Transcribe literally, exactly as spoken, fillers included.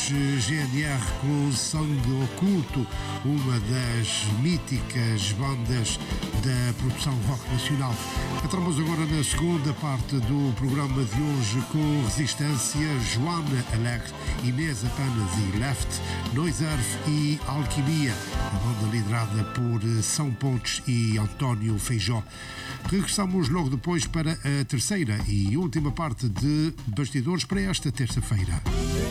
G N R com Sangue Oculto, uma das míticas bandas da produção rock nacional. Entramos agora na segunda parte do programa de hoje com Resistência, Joana Alegre, Inês Apenas e Left, Noise Earth e Alquimia, a banda liderada por São Pontes e António Feijó. Regressamos logo depois para a terceira e última parte de Bastidores para esta terça-feira.